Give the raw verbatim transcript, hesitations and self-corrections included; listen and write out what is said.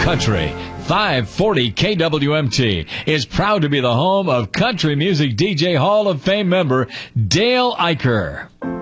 Country. five forty K W M T is proud to be the home of country music D J Hall of Fame member Dale Eicher.